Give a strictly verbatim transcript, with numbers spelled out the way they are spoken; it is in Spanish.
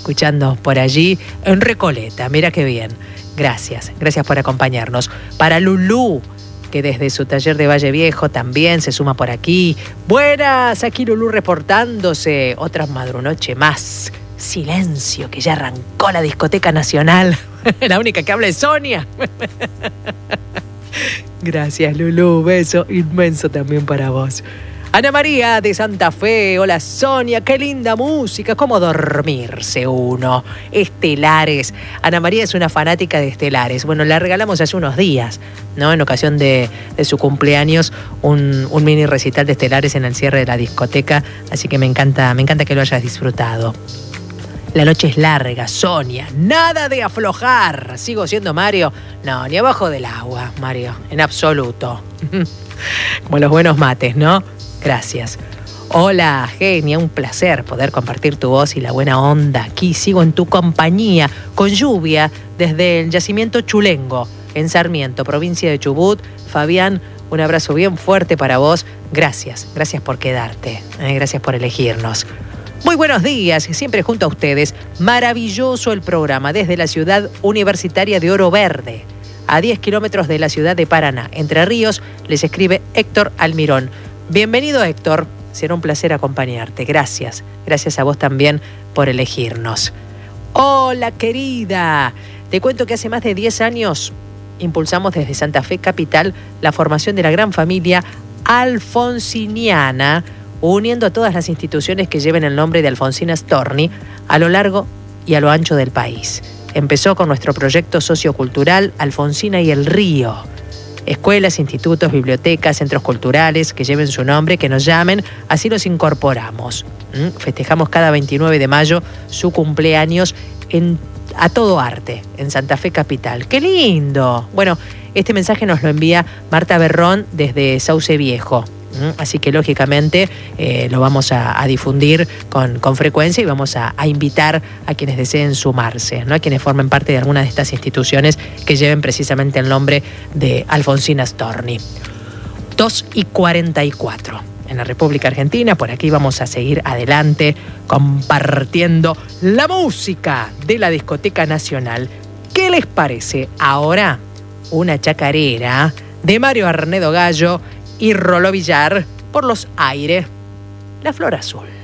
escuchando por allí en Recoleta. Mira qué bien. Gracias, gracias por acompañarnos. Para Lulú, que desde su taller de Valle Viejo también se suma por aquí. Buenas, aquí Lulú reportándose. Otra madrunoche más. Silencio, que ya arrancó la discoteca nacional. La única que habla es Sonia. Gracias, Lulú. Beso inmenso también para vos. Ana María de Santa Fe. Hola, Sonia. Qué linda música. ¿Cómo dormirse uno? Estelares. Ana María es una fanática de Estelares. Bueno, la regalamos hace unos días, ¿no? En ocasión de, de su cumpleaños, un, un mini recital de Estelares en el cierre de la discoteca. Así que me encanta, me encanta que lo hayas disfrutado. La noche es larga, Sonia. Nada de aflojar. ¿Sigo siendo Mario? No, ni abajo del agua, Mario. En absoluto. Como los buenos mates, ¿no? Gracias. Hola, genia. Un placer poder compartir tu voz y la buena onda. Aquí sigo en tu compañía, con lluvia, desde el yacimiento Chulengo, en Sarmiento, provincia de Chubut. Fabián, un abrazo bien fuerte para vos. Gracias. Gracias por quedarte. Eh, gracias por elegirnos. Muy buenos días, siempre junto a ustedes. Maravilloso el programa desde la ciudad universitaria de Oro Verde, a diez kilómetros de la ciudad de Paraná, Entre Ríos. Les escribe Héctor Almirón. Bienvenido, Héctor. Será un placer acompañarte. Gracias. Gracias a vos también por elegirnos. Hola, querida. Te cuento que hace más de diez años impulsamos desde Santa Fe Capital la formación de la gran familia alfonsiniana, uniendo a todas las instituciones que lleven el nombre de Alfonsina Storni a lo largo y a lo ancho del país. Empezó con nuestro proyecto sociocultural Alfonsina y el Río. Escuelas, institutos, bibliotecas, centros culturales que lleven su nombre, que nos llamen, así los incorporamos. ¿Mm? Festejamos cada veintinueve de mayo su cumpleaños en, a todo arte, en Santa Fe Capital. ¡Qué lindo! Bueno, este mensaje nos lo envía Marta Berrón desde Sauce Viejo. Así que lógicamente eh, lo vamos a, a difundir con, con frecuencia y vamos a, a invitar a quienes deseen sumarse, ¿no? A quienes formen parte de alguna de estas instituciones que lleven precisamente el nombre de Alfonsina Storni. dos y cuarenta y cuatro en la República Argentina. Por aquí vamos a seguir adelante compartiendo la música de la discoteca nacional. ¿Qué les parece ahora una chacarera de Mario Arnedo Gallo y Roló Villar, Por los aires, La Flor Azul?